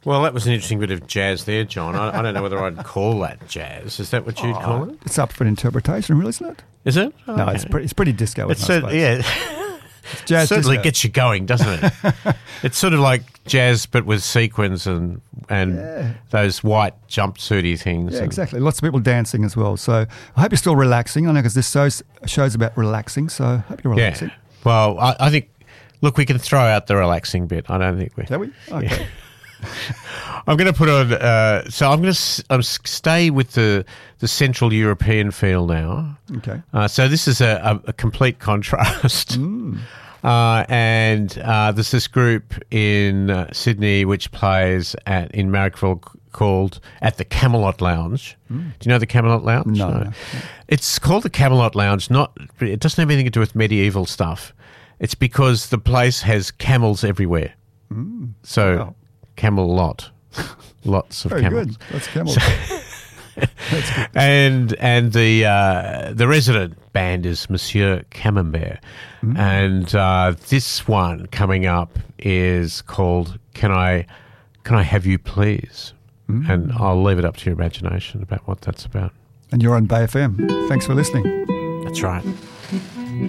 Well, that was an interesting bit of jazz there, John. I don't know whether I'd call that jazz. Is that what you'd call it? It's up for an interpretation, really, isn't it? Is it? No, it's pretty disco. It's yeah. It's jazz certainly disco. gets you going, doesn't it? It's sort of like jazz, but with sequins and those white jumpsuity things. Yeah, exactly. Lots of people dancing as well. So I hope you're still relaxing. I know because this show's about relaxing, so I hope you're relaxing. Yeah. Well, I think, look, we can throw out the relaxing bit. I don't think we... Shall we? Okay. Yeah. I'm going to put on... so I'm going to stay with the Central European feel now. Okay. So this is a complete contrast. And there's this group in Sydney which plays in Marrickville called At the Camelot Lounge. Do you know the Camelot Lounge? No. It's called the Camelot Lounge. It doesn't have anything to do with medieval stuff. It's because the place has camels everywhere. So... Wow. Camelot, lots of Very camels. good. That's camel. That's good. And the resident band is Monsieur Camembert, and this one coming up is called "Can I Have You Please?" And I'll leave it up to your imagination about what that's about. And you're on Bay FM. Thanks for listening. That's right.